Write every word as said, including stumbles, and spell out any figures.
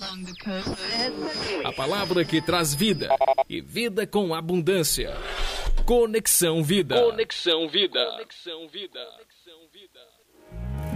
A palavra que traz vida e vida com abundância. Conexão Vida. Conexão Vida. Conexão Vida. Conexão Vida.